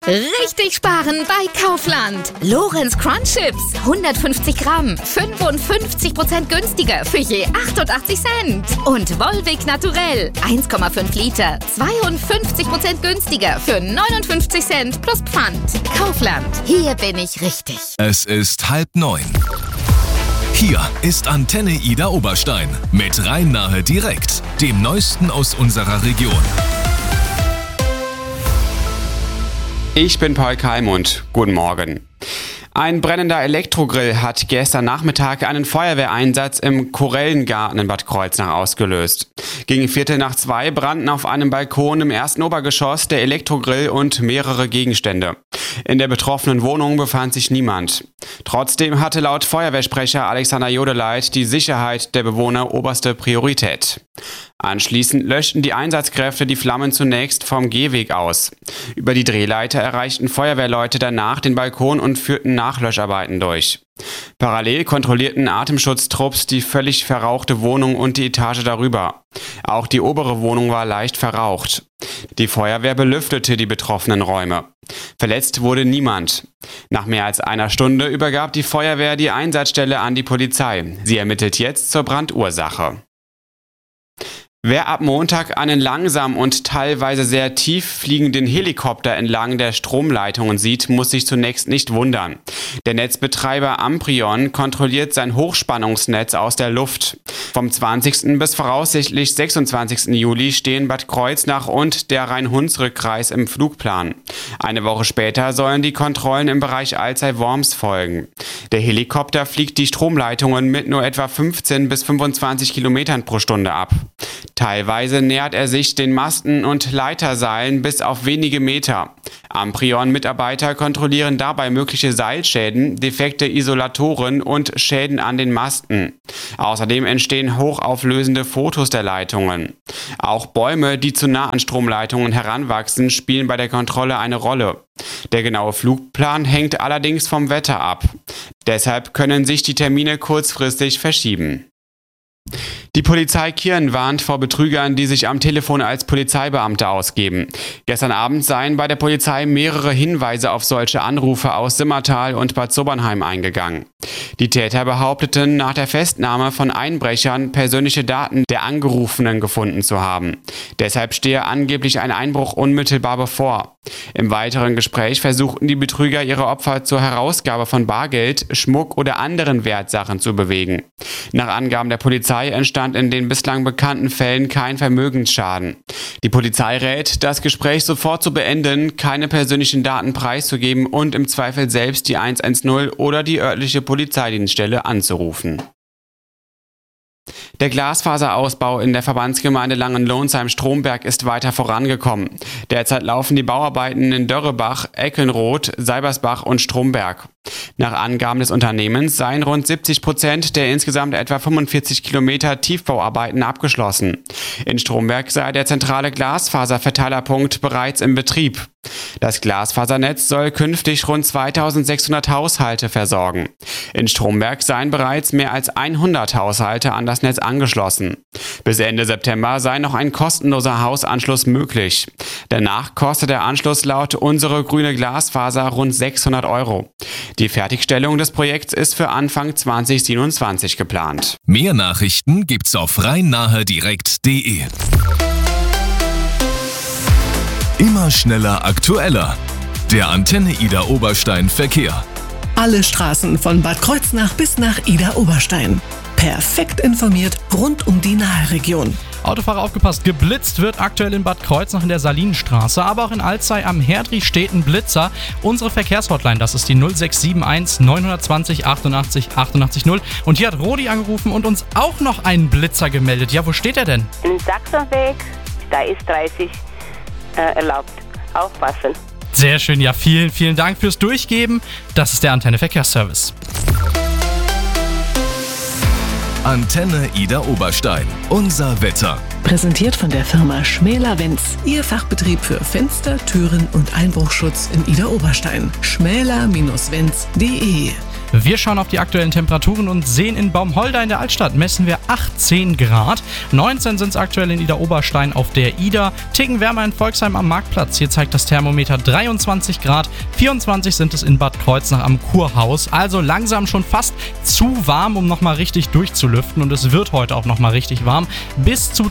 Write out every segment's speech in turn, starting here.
Richtig sparen bei Kaufland. Lorenz Crunch Chips, 150 Gramm, 55% günstiger für je 88 Cent. Und Volvic Naturell, 1,5 Liter, 52% günstiger für 59 Cent plus Pfand. Kaufland, hier bin ich richtig. Es ist 8:30. Hier ist Antenne Ida Oberstein mit Rhein-Nahe direkt, dem Neuesten aus unserer Region. Ich bin Paul Kalmund. Guten Morgen. Ein brennender Elektrogrill hat gestern Nachmittag einen Feuerwehreinsatz im Korellengarten in Bad Kreuznach ausgelöst. Gegen 1:45 brannten auf einem Balkon im ersten Obergeschoss der Elektrogrill und mehrere Gegenstände. In der betroffenen Wohnung befand sich niemand. Trotzdem hatte laut Feuerwehrsprecher Alexander Jodeleit die Sicherheit der Bewohner oberste Priorität. Anschließend löschten die Einsatzkräfte die Flammen zunächst vom Gehweg aus. Über die Drehleiter erreichten Feuerwehrleute danach den Balkon und führten Nachlöscharbeiten durch. Parallel kontrollierten Atemschutztrupps die völlig verrauchte Wohnung und die Etage darüber. Auch die obere Wohnung war leicht verraucht. Die Feuerwehr belüftete die betroffenen Räume. Verletzt wurde niemand. Nach mehr als einer Stunde übergab die Feuerwehr die Einsatzstelle an die Polizei. Sie ermittelt jetzt zur Brandursache. Wer ab Montag einen langsam und teilweise sehr tief fliegenden Helikopter entlang der Stromleitungen sieht, muss sich zunächst nicht wundern. Der Netzbetreiber Amprion kontrolliert sein Hochspannungsnetz aus der Luft. Vom 20. bis voraussichtlich 26. Juli stehen Bad Kreuznach und der Rhein-Hunsrück-Kreis im Flugplan. Eine Woche später sollen die Kontrollen im Bereich Alzey-Worms folgen. Der Helikopter fliegt die Stromleitungen mit nur etwa 15 bis 25 Kilometern pro Stunde ab. Teilweise nähert er sich den Masten und Leiterseilen bis auf wenige Meter. Amprion-Mitarbeiter kontrollieren dabei mögliche Seilschäden, defekte Isolatoren und Schäden an den Masten. Außerdem entstehen hochauflösende Fotos der Leitungen. Auch Bäume, die zu nah an Stromleitungen heranwachsen, spielen bei der Kontrolle eine Rolle. Der genaue Flugplan hängt allerdings vom Wetter ab. Deshalb können sich die Termine kurzfristig verschieben. Die Polizei Kirn warnt vor Betrügern, die sich am Telefon als Polizeibeamte ausgeben. Gestern Abend seien bei der Polizei mehrere Hinweise auf solche Anrufe aus Simmertal und Bad Sobernheim eingegangen. Die Täter behaupteten, nach der Festnahme von Einbrechern persönliche Daten der Angerufenen gefunden zu haben. Deshalb stehe angeblich ein Einbruch unmittelbar bevor. Im weiteren Gespräch versuchten die Betrüger, ihre Opfer zur Herausgabe von Bargeld, Schmuck oder anderen Wertsachen zu bewegen. Nach Angaben der Polizei entstand in den bislang bekannten Fällen kein Vermögensschaden. Die Polizei rät, das Gespräch sofort zu beenden, keine persönlichen Daten preiszugeben und im Zweifel selbst die 110 oder die örtliche Polizeidienststelle anzurufen. Der Glasfaserausbau in der Verbandsgemeinde Langenlohnsheim-Stromberg ist weiter vorangekommen. Derzeit laufen die Bauarbeiten in Dörrebach, Eckenroth, Seibersbach und Stromberg. Nach Angaben des Unternehmens seien rund 70% der insgesamt etwa 45 Kilometer Tiefbauarbeiten abgeschlossen. In Stromberg sei der zentrale Glasfaserverteilerpunkt bereits in Betrieb. Das Glasfasernetz soll künftig rund 2600 Haushalte versorgen. In Stromberg seien bereits mehr als 100 Haushalte an das Netz angeschlossen. Bis Ende September sei noch ein kostenloser Hausanschluss möglich. Danach kostet der Anschluss laut Unsere Grüne Glasfaser rund 600 €. Die Fertigstellung des Projekts ist für Anfang 2027 geplant. Mehr Nachrichten gibt's auf rhein-nahe-direkt.de. Immer schneller, aktueller. Der Antenne Ida Oberstein Verkehr. Alle Straßen von Bad Kreuznach bis nach Ida Oberstein. Perfekt informiert rund um die Nahe-Region. Autofahrer aufgepasst, geblitzt wird aktuell in Bad Kreuznach in der Salinenstraße, aber auch in Alzey am Herdrich steht ein Blitzer. Unsere Verkehrshotline, das ist die 0671 920 88 88 0. Und hier hat Rodi angerufen und uns auch noch einen Blitzer gemeldet. Ja, wo steht er denn? Im Sachsenweg, da ist 30 erlaubt. Aufpassen. Sehr schön, ja, vielen, vielen Dank fürs Durchgeben. Das ist der Antenne Verkehrsservice. Antenne Ida Oberstein. Unser Wetter. Präsentiert von der Firma Schmäler-Wenz. Ihr Fachbetrieb für Fenster, Türen und Einbruchschutz in Ida Oberstein. schmäler-wenz.de Wir schauen auf die aktuellen Temperaturen und sehen in Baumholder in der Altstadt messen wir 18 Grad. 19 sind es aktuell in Idar-Oberstein auf der Ida. Ticken wärmer in Volksheim am Marktplatz. Hier zeigt das Thermometer 23 Grad. 24 sind es in Bad Kreuznach am Kurhaus. Also langsam schon fast zu warm, um nochmal richtig durchzulüften. Und es wird heute auch nochmal richtig warm. Bis zu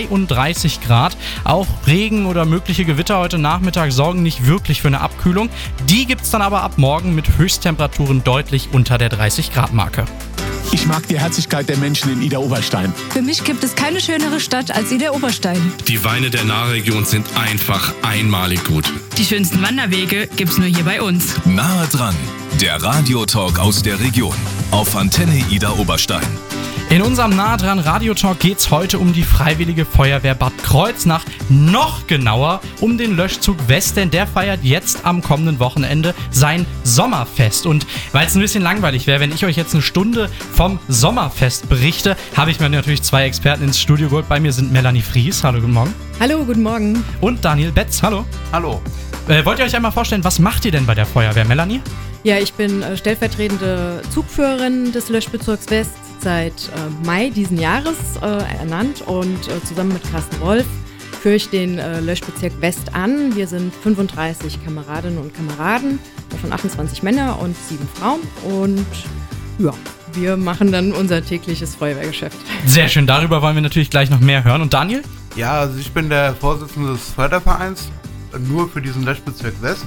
32 Grad. Auch Regen oder mögliche Gewitter heute Nachmittag sorgen nicht wirklich für eine Abkühlung. Die gibt es dann aber ab morgen mit Höchsttemperaturen deutlich unter der 30-Grad-Marke. Ich mag die Herzlichkeit der Menschen in Idar-Oberstein. Für mich gibt es keine schönere Stadt als Idar-Oberstein. Die Weine der Nahregion sind einfach einmalig gut. Die schönsten Wanderwege gibt's nur hier bei uns. Nahe dran, der Radiotalk aus der Region auf Antenne Idar-Oberstein. In unserem Nah dran Radiotalk geht es heute um die Freiwillige Feuerwehr Bad Kreuznach. Noch genauer um den Löschzug West, denn der feiert jetzt am kommenden Wochenende sein Sommerfest. Und weil es ein bisschen langweilig wäre, wenn ich euch jetzt eine Stunde vom Sommerfest berichte, habe ich mir natürlich zwei Experten ins Studio geholt. Bei mir sind Melanie Fries. Hallo, guten Morgen. Hallo, guten Morgen. Und Daniel Betz. Hallo. Hallo. Wollt ihr euch einmal vorstellen, was macht ihr denn bei der Feuerwehr, Melanie? Ja, ich bin stellvertretende Zugführerin des Löschbezirks West seit Mai diesen Jahres ernannt und zusammen mit Carsten Wolf führe ich den Löschbezirk West an. Wir sind 35 Kameradinnen und Kameraden, davon 28 Männer und 7 Frauen und ja, wir machen dann unser tägliches Feuerwehrgeschäft. Sehr schön, darüber wollen wir natürlich gleich noch mehr hören. Und Daniel? Ja, also ich bin der Vorsitzende des Fördervereins, nur für diesen Löschbezirk West.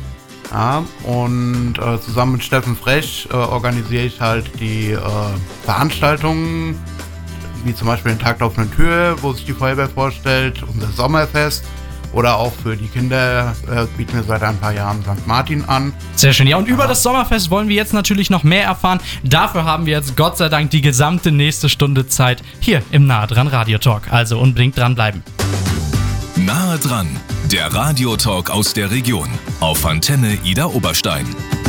Ja, und zusammen mit Steffen Frech organisiere ich halt die Veranstaltungen, wie zum Beispiel den Tag der offenen Tür, wo sich die Feuerwehr vorstellt, unser Sommerfest oder auch für die Kinder bieten wir seit ein paar Jahren St. Martin an. Sehr schön, ja, und über das Sommerfest wollen wir jetzt natürlich noch mehr erfahren. Dafür haben wir jetzt Gott sei Dank die gesamte nächste Stunde Zeit hier im Nahe dran Radiotalk, also unbedingt dranbleiben. Nahe dran, der Radiotalk aus der Region auf Antenne Idar-Oberstein.